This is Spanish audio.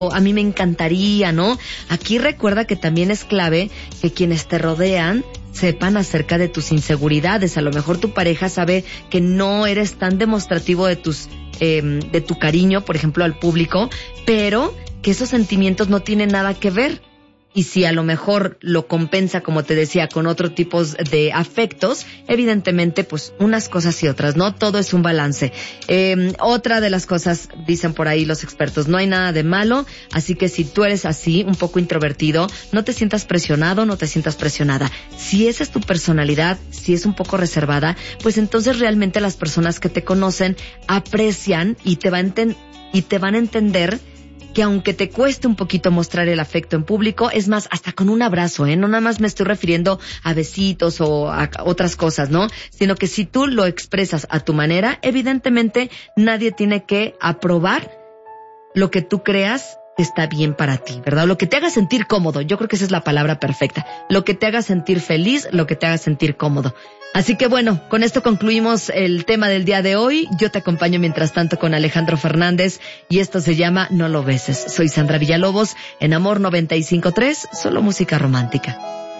a mí me encantaría, ¿no? Aquí recuerda que también es clave que quienes te rodean sepan acerca de tus inseguridades. A lo mejor tu pareja sabe que no eres tan demostrativo de tu cariño, por ejemplo, al público, pero que esos sentimientos no tienen nada que ver. Y si a lo mejor lo compensa, como te decía, con otro tipo de afectos, evidentemente, pues, unas cosas y otras, ¿no? Todo es un balance. Otra de las cosas, dicen por ahí los expertos, no hay nada de malo, así que si tú eres así, un poco introvertido, no te sientas presionado, no te sientas presionada. Si esa es tu personalidad, si es un poco reservada, pues entonces realmente las personas que te conocen aprecian y te van a entender que aunque te cueste un poquito mostrar el afecto en público, es más, hasta con un abrazo, no nada más me estoy refiriendo a besitos o a otras cosas, ¿no? Sino que si tú lo expresas a tu manera, evidentemente nadie tiene que aprobar lo que tú creas que está bien para ti, ¿verdad? Lo que te haga sentir cómodo, yo creo que esa es la palabra perfecta. Lo que te haga sentir feliz, lo que te haga sentir cómodo. Así que bueno, con esto concluimos el tema del día de hoy. Yo te acompaño mientras tanto con Alejandro Fernández y esto se llama No lo beses. Soy Sandra Villalobos en Amor 95.3, solo música romántica.